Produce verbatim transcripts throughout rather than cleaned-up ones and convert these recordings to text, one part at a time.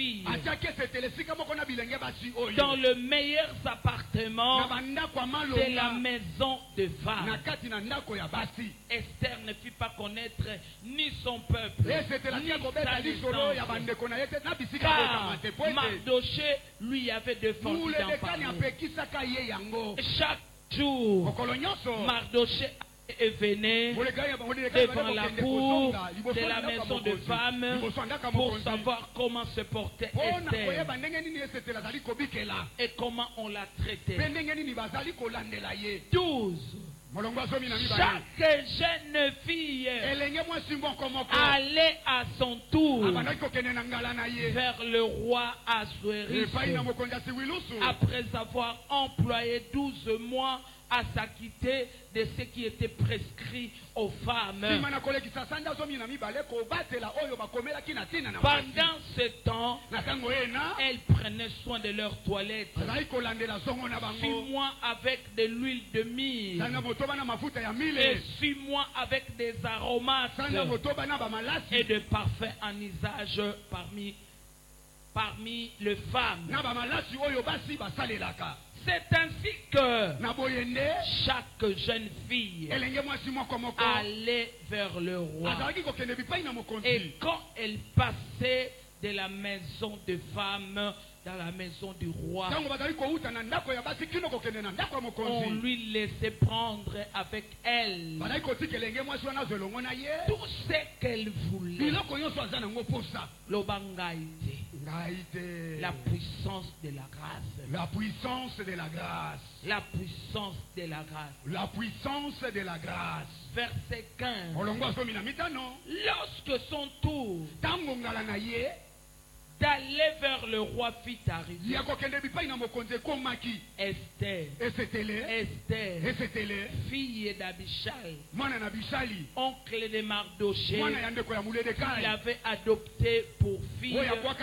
filles dans le meilleur appartement de la maison de femmes. Esther ne fit pas connaître ni son peuple, ni sa naissance. Car Mardoché lui avait défendu d'en parler. Chaque jour, Mardoché venait devant la cour de la maison de femmes pour savoir comment se portait Esther et comment on la traitait. douze. Chaque jeune fille allait à son tour vers le roi Assuérus après avoir employé douze mois à s'acquitter de ce qui était prescrit aux femmes. Pendant ce temps, elles prenaient soin de leur toilette. Six mois avec de l'huile de myrrhe et six mois avec des aromates et de parfums en usage parmi, parmi les femmes. C'est ainsi que chaque jeune fille allait vers le roi. Et quand elle passait de la maison de femmes dans la maison du roi, on lui laissait prendre avec elle tout ce qu'elle voulait. La puissance de la grâce. La puissance de la grâce. La puissance de la grâce. La puissance de la grâce. Verset quinze. Lorsque son tour d'aller vers le roi fit arriver, Esther, Esther, fille d'Abichai, oncle de Mardoché, qu'il avait adopté pour fille,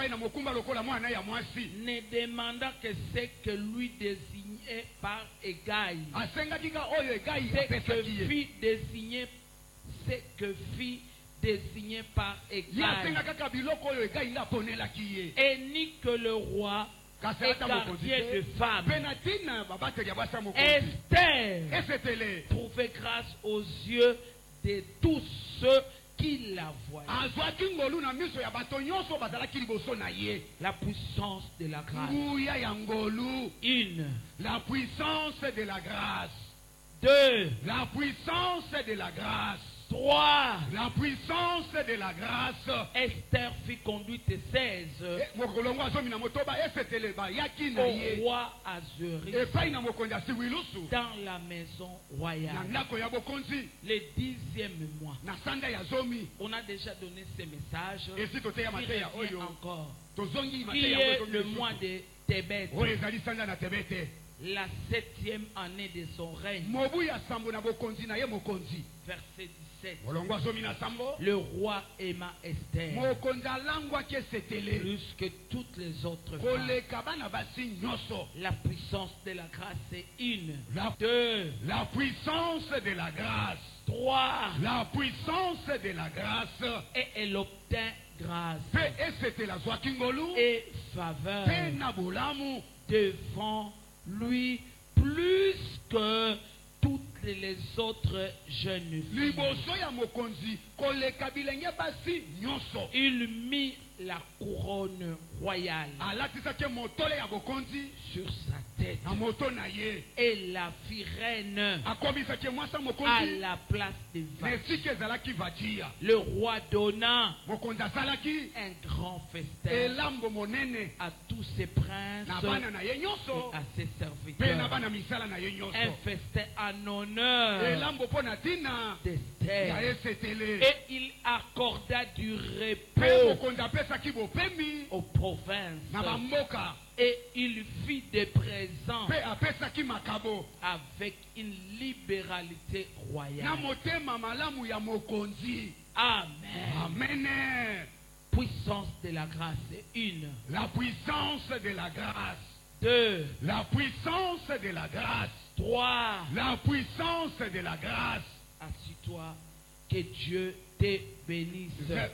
ne demanda que ce que lui désignait par Égaï. C'est que fit désigner, c'est que fit désigné par Égaï, et ni que le roi est gardien de femmes. Esther trouvait grâce aux yeux de tous ceux qui la voyaient. La puissance de la grâce. Une. La puissance de la grâce. Deux. La puissance de la grâce. Trois. La puissance de la grâce. Esther fit conduite seize au roi Assuérus dans la maison royale. Le dixième mois. On a déjà donné ce message. Il encore. Qui est le mois de Tébet, la septième année de son règne. Verset dix-sept. Le roi aima Esther plus que toutes les autres femmes. La puissance de la grâce est une. Deux. La puissance de la grâce. Trois. La puissance de la grâce. Et elle obtint grâce et faveur devant lui plus que toutes les autres jeunes filles. Il mit la couronne royale sur sa tête et la fit reine à la place des vaches. Le roi donna un grand festin à tous ses princes et à ses serviteurs, un festin en honneur d'Esther, et il accorda du repos aux provinces, et il fit des présents avec une libéralité royale. Amen. Amen. Puissance de la grâce, une. La puissance de la grâce. Deux. La puissance de la grâce. Trois. La puissance de la grâce. Assis-toi, que Dieu te bénisse.